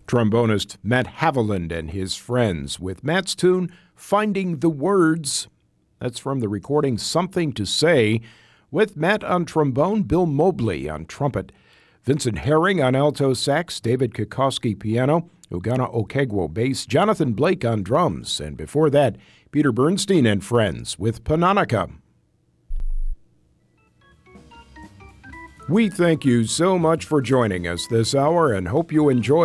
Trombonist Matt Haviland and his friends with Matt's tune, Finding the Words. That's from the recording Something to Say, with Matt on trombone, Bill Mobley on trumpet, Vincent Herring on alto sax, David Kikoski piano, Ugana Okegwo bass, Jonathan Blake on drums, and before that, Peter Bernstein and friends with Pananica. We thank you so much for joining us this hour and hope you enjoy